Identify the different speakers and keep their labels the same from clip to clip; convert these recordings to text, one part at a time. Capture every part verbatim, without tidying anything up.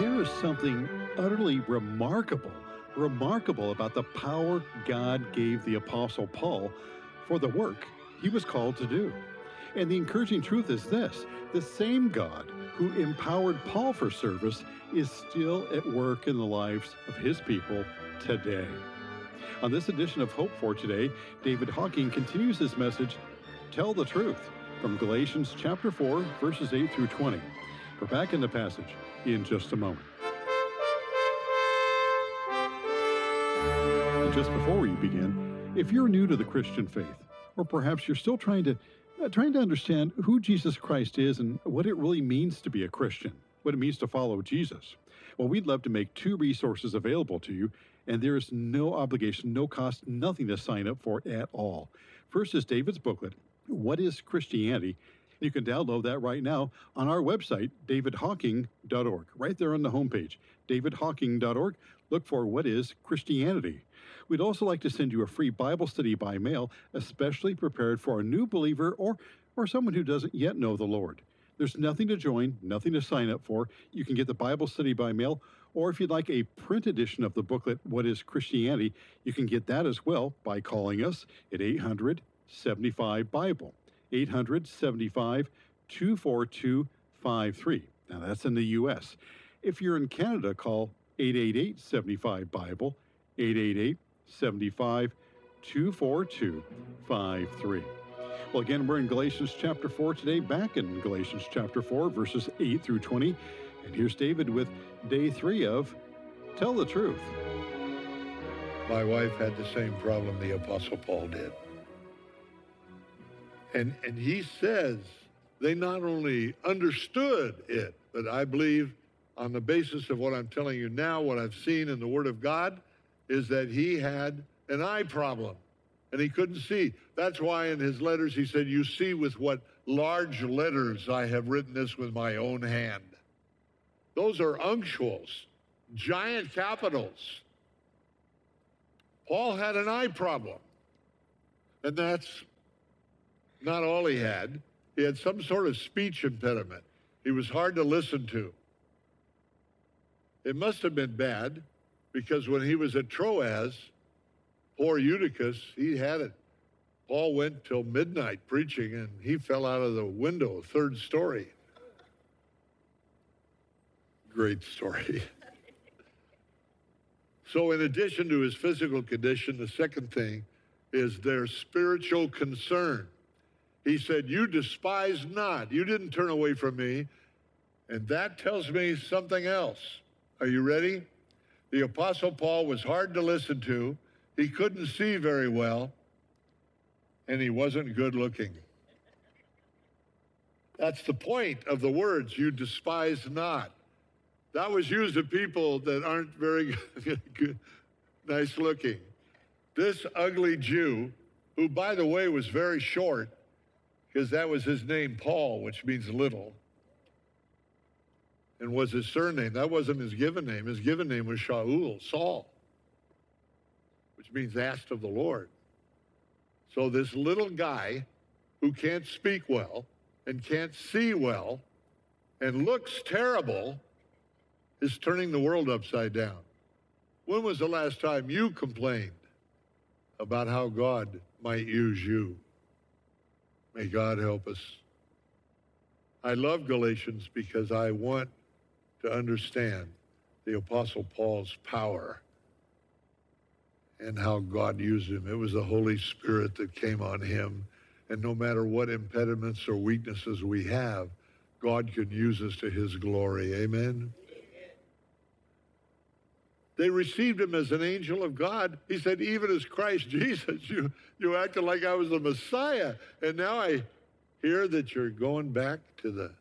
Speaker 1: There is something utterly remarkable, remarkable about the power God gave the Apostle Paul for the work he was called to do. And the encouraging truth is this: the same God who empowered Paul for service is still at work in the lives of his people today. On this edition of Hope for Today, David Hocking continues his message, Tell the Truth, from Galatians chapter four, verses eight through twenty. We're back in the passage in just a moment. And just before we begin, if you're new to the Christian faith, or perhaps you're still trying to uh, trying to understand who Jesus Christ is and what it really means to be a Christian, what it means to follow Jesus, well, we'd love to make two resources available to you, and there is no obligation, no cost, nothing to sign up for at all. First is David's booklet, What is Christianity? You can download that right now on our website, david hocking dot org. Right there on the homepage, david hocking dot org. Look for What is Christianity? We'd also like to send you a free Bible study by mail, especially prepared for a new believer or, or someone who doesn't yet know the Lord. There's nothing to join, nothing to sign up for. You can get the Bible study by mail, or if you'd like a print edition of the booklet, What is Christianity? You can get that as well by calling us at eight hundred, seventy-five, Bible. eight hundred, seventy-five, two four two, five three. Now that's in the U S. If you're in Canada, call eight eight eight, seven five, Bible, eight eight eight, seven five, two four two, five three. Well, again, we're in Galatians chapter four today, back in Galatians chapter four, verses eight through twenty. And here's David with day three of Tell the Truth.
Speaker 2: My wife had the same problem the Apostle Paul did. And and he says they not only understood it, but I believe on the basis of what I'm telling you now, what I've seen in the Word of God, is that he had an eye problem and he couldn't see. That's why in his letters he said, you see with what large letters I have written this with my own hand. Those are unctuals, giant capitals. Paul had an eye problem, and that's not all he had. He had some sort of speech impediment. He was hard to listen to. It must have been bad, because when he was at Troas, poor Eutychus, he had it. Paul went till midnight preaching, and he fell out of the window, third story. Great story. So in addition to his physical condition, the second thing is their spiritual concern. He said, you despise not. You didn't turn away from me. And that tells me something else. Are you ready? The Apostle Paul was hard to listen to. He couldn't see very well. And he wasn't good looking. That's the point of the words, you despise not. That was used of people that aren't very good, nice looking. This ugly Jew, who, by the way, was very short, because that was his name, Paul, which means little, and was his surname. That wasn't his given name. His given name was Shaul, Saul, which means asked of the Lord. So this little guy who can't speak well and can't see well and looks terrible is turning the world upside down. When was the last time you complained about how God might use you? May God help us. I love Galatians because I want to understand the Apostle Paul's power and how God used him. It was the Holy Spirit that came on him. And no matter what impediments or weaknesses we have, God can use us to his glory. Amen? They received him as an angel of God. He said, even as Christ Jesus, you, you acted like I was the Messiah. And now I hear that you're going back to the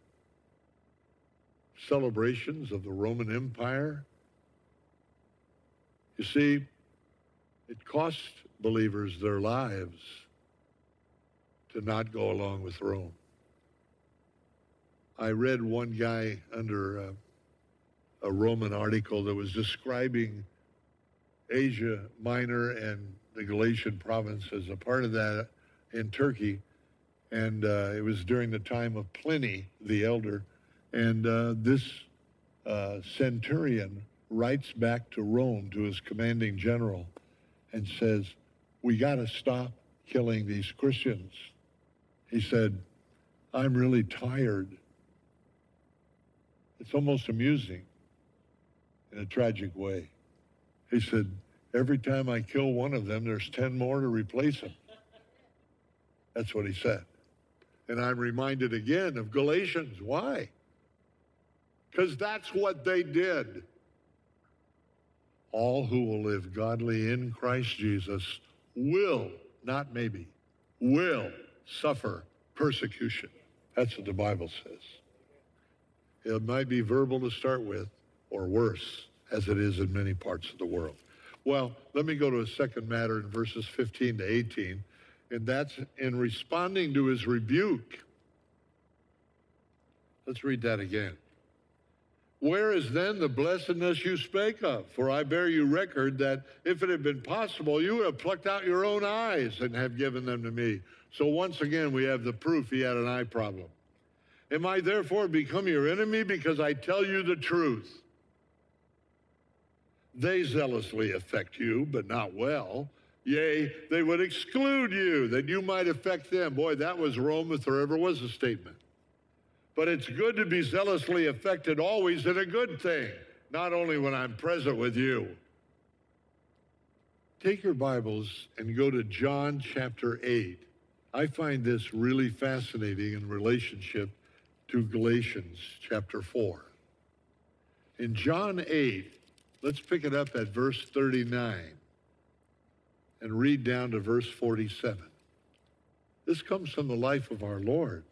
Speaker 2: celebrations of the Roman Empire. You see, it cost believers their lives to not go along with Rome. I read one guy under uh, a Roman article that was describing Asia Minor and the Galatian province as a part of that in Turkey. And uh, it was during the time of Pliny the Elder. And uh, this uh, uh, centurion writes back to Rome, to his commanding general, and says, we got to stop killing these Christians. He said, I'm really tired. It's almost amusing in a tragic way. He said, every time I kill one of them, there's ten more to replace them. That's what he said. And I'm reminded again of Galatians. Why? Because that's what they did. All who will live godly in Christ Jesus will, not maybe, will suffer persecution. That's what the Bible says. It might be verbal to start with, or worse, as it is in many parts of the world. Well, let me go to a second matter in verses fifteen to eighteen, and that's in responding to his rebuke. Let's read that again. Where is then the blessedness you spake of? For I bear you record that if it had been possible, you would have plucked out your own eyes and have given them to me. So once again, we have the proof he had an eye problem. Am I therefore become your enemy because I tell you the truth? They zealously affect you, but not well. Yea, they would exclude you, that you might affect them. Boy, that was Rome if there ever was a statement. But it's good to be zealously affected always in a good thing, not only when I'm present with you. Take your Bibles and go to John chapter eight. I find this really fascinating in relationship to Galatians chapter four. In John eight, let's pick it up at verse thirty-nine and read down to verse forty-seven. This comes from the life of our Lord.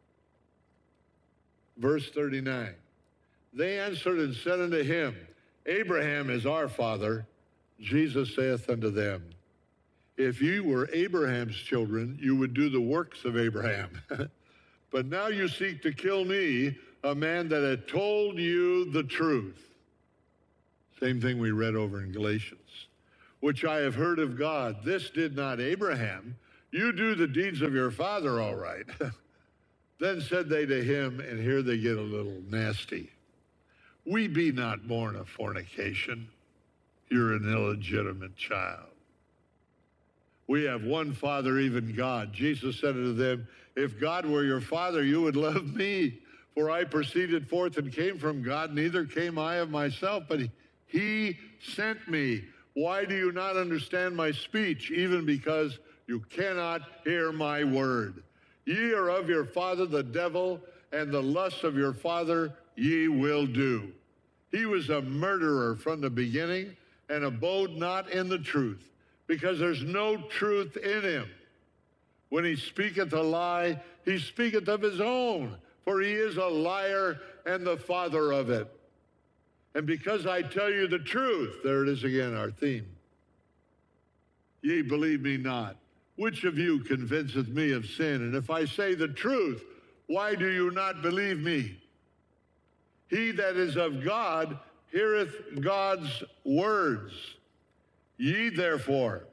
Speaker 2: Verse thirty-nine, they answered and said unto him, Abraham is our father. Jesus saith unto them, if you were Abraham's children, you would do the works of Abraham. But now you seek to kill me, a man that had told you the truth. Same thing we read over in Galatians. Which I have heard of God. This did not Abraham. You do the deeds of your father, all right. Then said they to him, and here they get a little nasty. We be not born of fornication. You're an illegitimate child. We have one Father, even God. Jesus said unto them, if God were your Father, you would love me. For I proceeded forth and came from God, neither came I of myself, but he sent me. Why do you not understand my speech? Even because you cannot hear my word. Ye are of your father the devil, and the lusts of your father ye will do. He was a murderer from the beginning, and abode not in the truth, because there's no truth in him. When he speaketh a lie, he speaketh of his own, for he is a liar and the father of it. And because I tell you the truth, there it is again, our theme. Ye believe me not. Which of you convinceth me of sin? And if I say the truth, why do you not believe me? He that is of God heareth God's words. Ye therefore,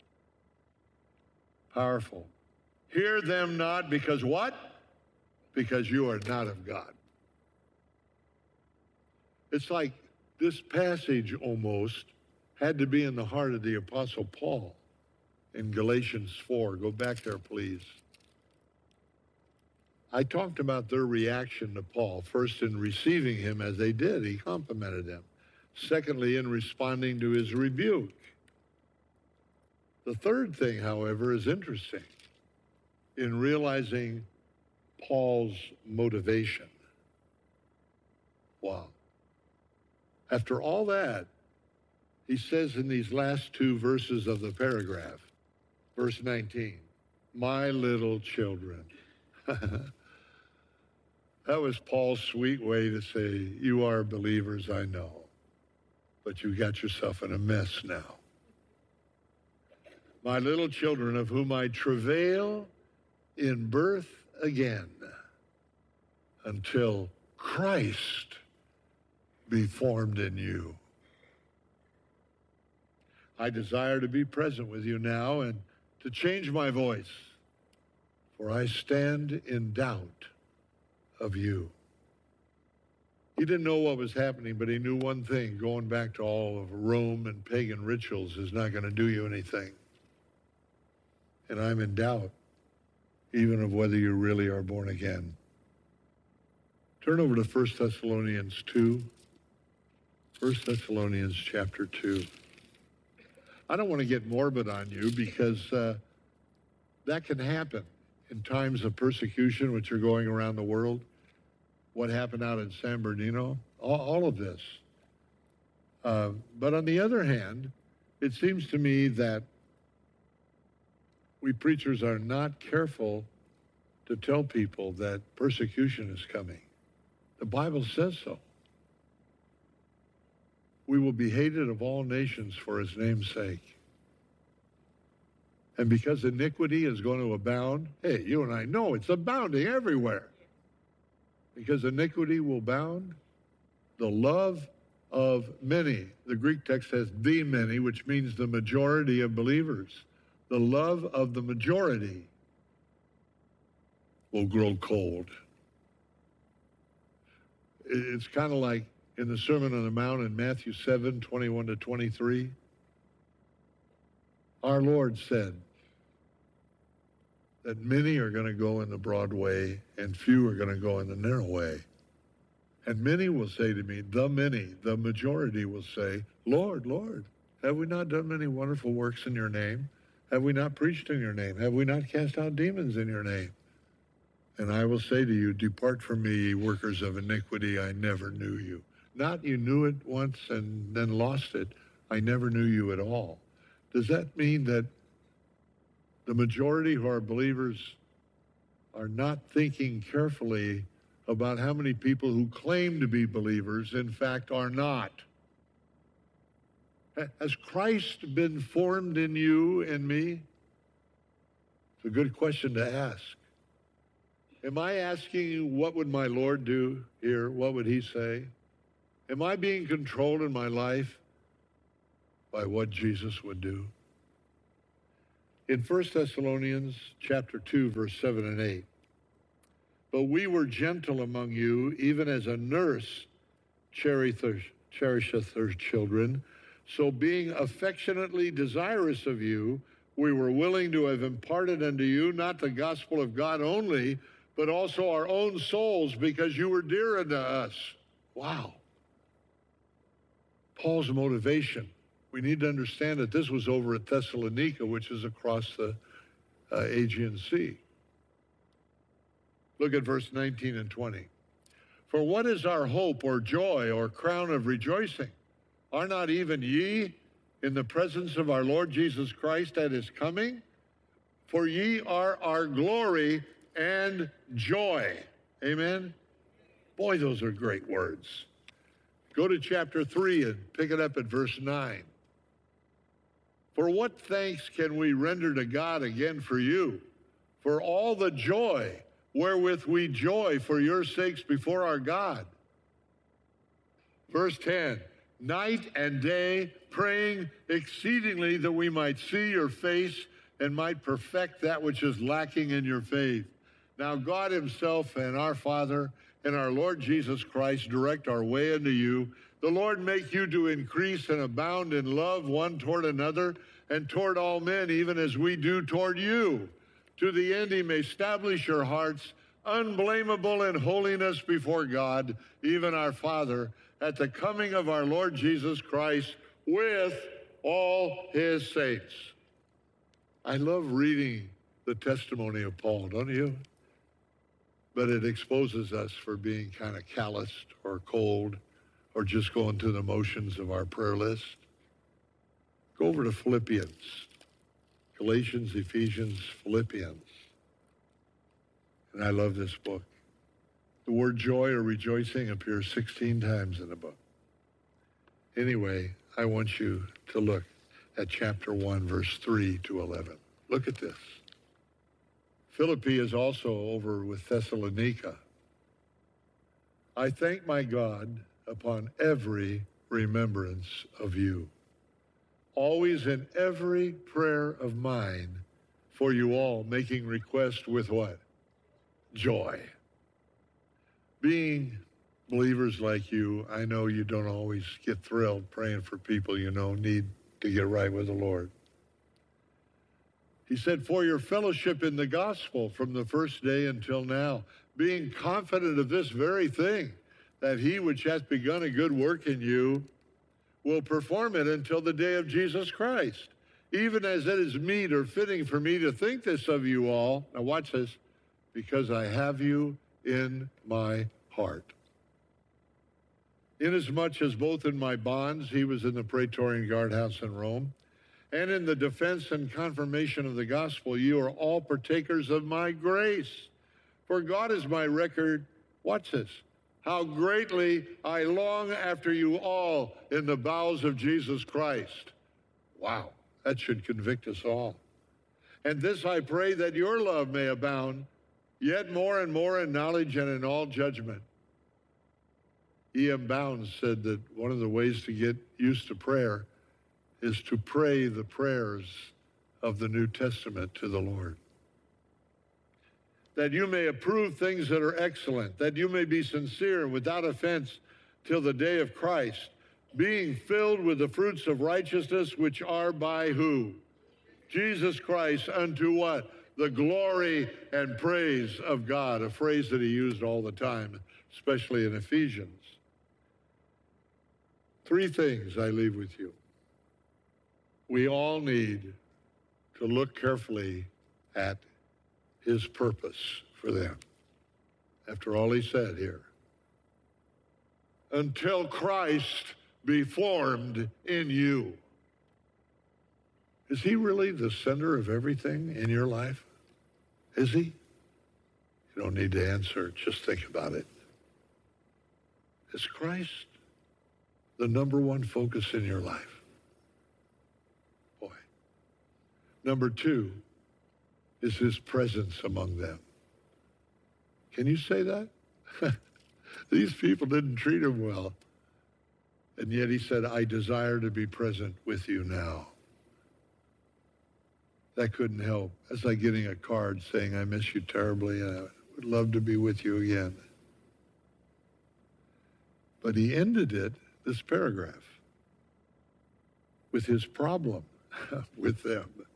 Speaker 2: powerful, hear them not, because what? Because you are not of God. It's like this passage almost had to be in the heart of the Apostle Paul in Galatians four. Go back there, please. I talked about their reaction to Paul, first in receiving him as they did. He complimented them. Secondly, in responding to his rebuke. The third thing, however, is interesting in realizing Paul's motivation. Wow. After all that, he says in these last two verses of the paragraph, verse nineteen, my little children. That was Paul's sweet way to say, you are believers, I know, but you got yourself in a mess now. My little children, of whom I travail in birth again, until Christ be formed in you. I desire to be present with you now and to change my voice, for I stand in doubt of you. He didn't know what was happening, but he knew one thing: going back to all of Rome and pagan rituals is not going to do you anything. And I'm in doubt, even of whether you really are born again. Turn over to First Thessalonians two. First Thessalonians chapter two. I don't want to get morbid on you, because uh, that can happen in times of persecution, which are going around the world. What happened out in San Bernardino, all, all of this. Uh, but on the other hand, it seems to me that we preachers are not careful to tell people that persecution is coming. The Bible says so. We will be hated of all nations for his name's sake. And because iniquity is going to abound, hey, you and I know it's abounding everywhere. Because iniquity will abound, the love of many, the Greek text says the many, which means the majority of believers, the love of the majority will grow cold. It's kind of like in the Sermon on the Mount in Matthew seven, twenty-one to twenty-three. Our Lord said that many are going to go in the broad way and few are going to go in the narrow way. And many will say to me, the many, the majority will say, Lord, Lord, have we not done many wonderful works in your name? Have we not preached in your name? Have we not cast out demons in your name? And I will say to you, depart from me, ye workers of iniquity, I never knew you. Not you knew it once and then lost it. I never knew you at all. Does that mean that the majority who are believers are not thinking carefully about how many people who claim to be believers, in fact, are not? Has Christ been formed in you and me? It's a good question to ask. Am I asking you, what would my Lord do here? What would he say? Am I being controlled in my life by what Jesus would do? In First Thessalonians chapter two, verse seven and eight, but we were gentle among you, even as a nurse cherisheth her children. So being affectionately desirous of you, we were willing to have imparted unto you not the gospel of God only, but also our own souls, because you were dear unto us. Wow. Paul's motivation. We need to understand that this was over at Thessalonica, which is across the uh, Aegean Sea. Look at verse nineteen and twenty. For what is our hope or joy or crown of rejoicing? Are not even ye in the presence of our Lord Jesus Christ at his coming? For ye are our glory and joy. Amen? Boy, those are great words. Go to chapter three and pick it up at verse nine. For what thanks can we render to God again for you, for all the joy wherewith we joy for your sakes before our God? Verse ten, night and day praying exceedingly that we might see your face and might perfect that which is lacking in your faith. Now God himself and our Father and our Lord Jesus Christ direct our way unto you. The Lord make you to increase and abound in love one toward another and toward all men, even as we do toward you, to the end he may establish your hearts unblameable in holiness before God, even our Father, at the coming of our Lord Jesus Christ with all his saints. I love reading the testimony of Paul, don't you? But it exposes us for being kind of calloused or cold or just going through the motions of our prayer list. Go over to Philippians. Galatians, Ephesians, Philippians. And I love this book. The word joy or rejoicing appears sixteen times in the book. Anyway, I want you to look at chapter one, verse three to eleven. Look at this. Philippi is also over with Thessalonica. I thank my God upon every remembrance of you, always in every prayer of mine for you all, making request with what? Joy. Being believers like you, I know you don't always get thrilled praying for people you know need to get right with the Lord. He said, for your fellowship in the gospel from the first day until now, being confident of this very thing, that he which hath begun a good work in you will perform it until the day of Jesus Christ. Even as it is meet or fitting for me to think this of you all, now watch this, because I have you in my heart. Inasmuch as both in my bonds, he was in the Praetorian Guardhouse in Rome, and in the defense and confirmation of the gospel, you are all partakers of my grace. For God is my record, watch this, how greatly I long after you all in the bowels of Jesus Christ. Wow, that should convict us all. And this I pray, that your love may abound yet more and more in knowledge and in all judgment. E M Bounds said that one of the ways to get used to prayer is to pray the prayers of the New Testament to the Lord. That you may approve things that are excellent, that you may be sincere and without offense till the day of Christ, being filled with the fruits of righteousness, which are by who? Jesus Christ, unto what? The glory and praise of God, a phrase that he used all the time, especially in Ephesians. Three things I leave with you. We all need to look carefully at his purpose for them. After all he said here, until Christ be formed in you. Is he really the center of everything in your life? Is he? You don't need to answer, just think about it. Is Christ the number one focus in your life? Boy. Number two is his presence among them. Can you say that? These people didn't treat him well. And yet he said, I desire to be present with you now. That couldn't help. That's like getting a card saying, I miss you terribly and I would love to be with you again. But he ended it, this paragraph, with his problem with them.